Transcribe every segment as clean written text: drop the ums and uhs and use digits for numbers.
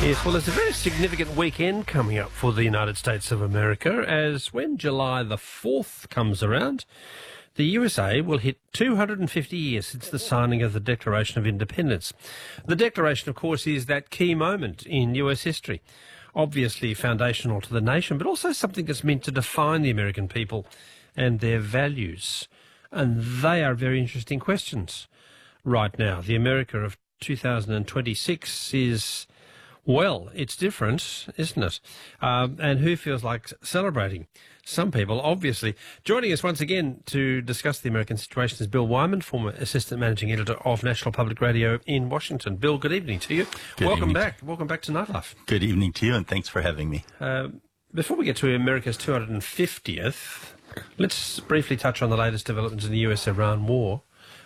Yes, well, there's a very significant weekend coming up for the United States of America, as when July the 4th comes around, the USA will hit 250 years since the signing of the Declaration of Independence. The Declaration, of course, is that key moment in US history, obviously foundational to the nation, but also something that's meant to define the American people and their values. And they are very interesting questions right now. The America of 2026 is... well, it's different, isn't it? And who feels like celebrating? Some people, obviously. Joining us once again to discuss the American situation is Bill Wyman, former Assistant Managing Editor of National Public Radio in Washington. Bill, good evening to you. Welcome back. Welcome back to Nightlife. Good evening to you, and thanks for having me. Before we get to America's 250th, let's briefly touch on the latest developments in the US-Iran war.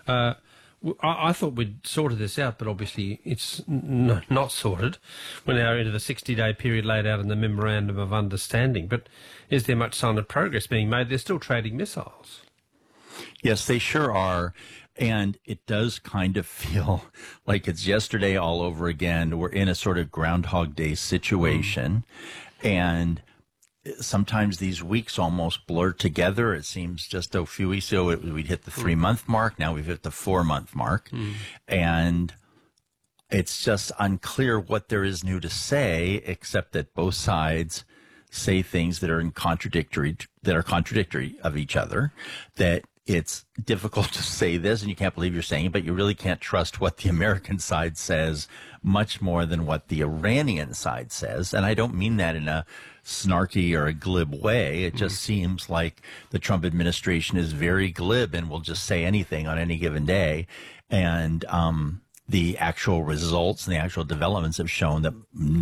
I thought we'd sorted this out, but obviously it's not sorted. We're now into the 60-day period laid out in the Memorandum of Understanding. But is there much sign of progress being made? They're still trading missiles. Yes, they sure are. And it does kind of feel like it's yesterday all over again. We're in a sort of Groundhog Day situation. And sometimes these weeks almost blur together. It seems just a few weeks ago we'd hit the 3-month mark. Now we've hit the 4-month mark. And it's just unclear what there is new to say, except that both sides say things that are contradictory of each other, that it's difficult to say this and you can't believe you're saying it, but you really can't trust what the American side says much more than what the Iranian side says. And I don't mean that in a snarky or a glib way. It just seems like the Trump administration is very glib and will just say anything on any given day. And the actual results and the actual developments have shown that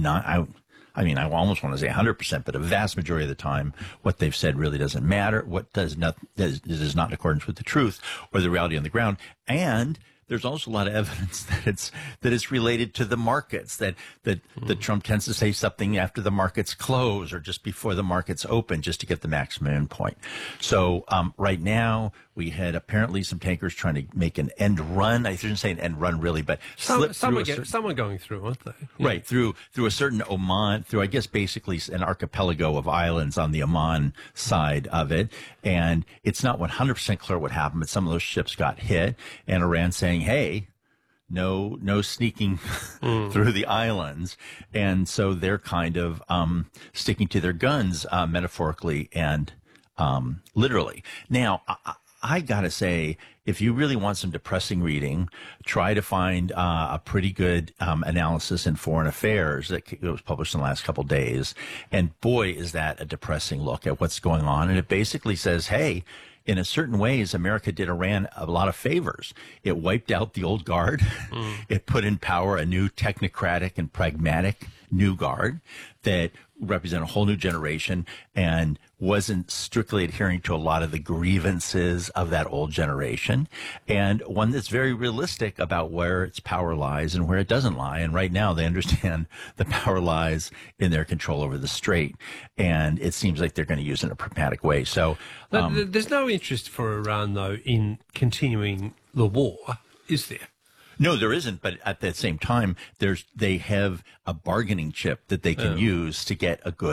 I almost want to say 100%, but a vast majority of the time, what they've said really doesn't matter. What is not in accordance with the truth or the reality on the ground. And there's also a lot of evidence that it's related to the markets, that Trump tends to say something after the markets close or just before the markets open just to get the maximum endpoint. So right now we had apparently some tankers trying to make an end run. I shouldn't say an end run really, but someone going through, aren't they? Yeah. Right, through a certain Oman, through I guess basically an archipelago of islands on the Oman side of it. And it's not 100% clear what happened, but some of those ships got hit, and Iran saying, hey, no sneaking through the islands. And so they're kind of sticking to their guns, metaphorically and literally. Now, I gotta say, if you really want some depressing reading, try to find a pretty good analysis in Foreign Affairs that was published in the last couple of days. And boy, is that a depressing look at what's going on. And it basically says, hey, in a certain ways, America did Iran a lot of favors. It wiped out the old guard. It put in power a new technocratic and pragmatic new guard that represent a whole new generation and wasn't strictly adhering to a lot of the grievances of that old generation, and one that's very realistic about where its power lies and where it doesn't lie. And right now they understand the power lies in their control over the strait, and it seems like they're going to use it in a pragmatic way. So there's no interest for Iran, though, in continuing the war, is there? No, there isn't. But at the same time, they have a bargaining chip that they can use to get a good